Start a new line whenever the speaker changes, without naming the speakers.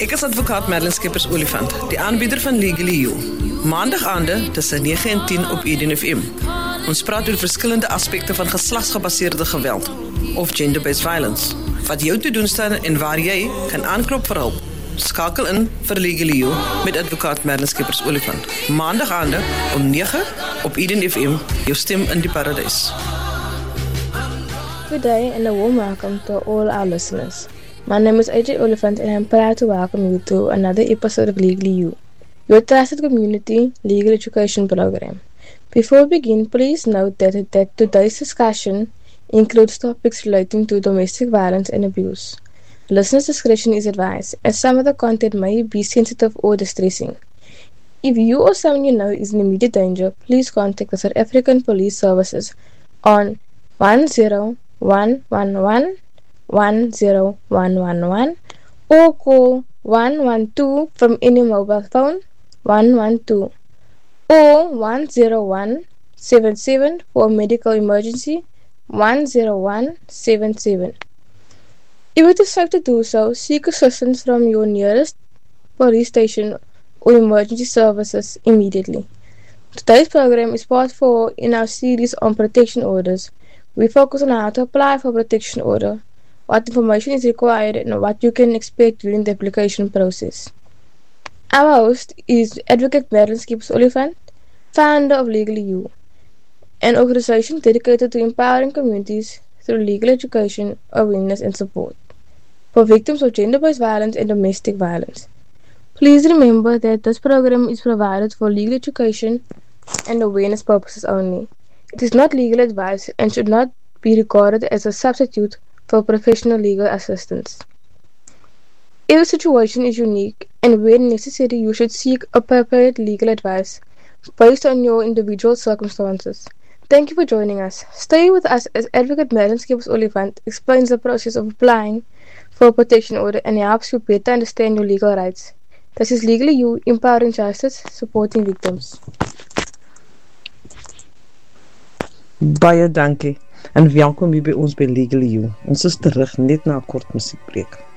Ek is advokaat Merlin Skeepers-Olifant, die aanbieder van Legally You. Maandag-aande tussen 9 en 10 op Eden FM. Ons praat oor verskillende aspekte van geslagsgebaseerde geweld of gender-based violence. Wat jou te doen staan en waar jy kan aanklop vir hulp. Skakel in vir Legally You met advokaat Merlin Skeepers-Olifant. Maandag-aande om 9 op Eden FM, jou stem in die paradys.
Good day and a warm welcome to all our listeners. My name is AJ Oliphant and I'm proud to welcome you to another episode of Legally You, your trusted community legal education program. Before we begin, please note that today's discussion includes topics relating to domestic violence and abuse. Listeners' discretion is advised, as some of the content may be sensitive or distressing. If you or someone you know is in immediate danger, please contact the South African Police Services on 10111 or call 112 from any mobile phone 112 or 10177 for a medical emergency 10177. If it is safe to do so, seek assistance from your nearest police station or emergency services immediately. Today's program is part 4 in our series on protection orders. We focus on how to apply for a protection order, what information is required, and what you can expect during the application process. Our host is Advocate Merlin Skeepers-Olifant, founder of Legally You, an organization dedicated to empowering communities through legal education, awareness, and support for victims of gender-based violence and domestic violence. Please remember that this program is provided for legal education and awareness purposes only. It is not legal advice and should not be regarded as a substitute for professional legal assistance. Every situation is unique, and when necessary, you should seek appropriate legal advice based on your individual circumstances. Thank you for joining us. Stay with us as Advocate Merlin Skeepers-Olifant explains the process of applying for a protection order and helps you better understand your legal rights. This is Legally You, empowering justice, supporting victims.
Baie dankie en welkom hier by ons by Legally You. Ons is terug net na 'n kort musiekbreek.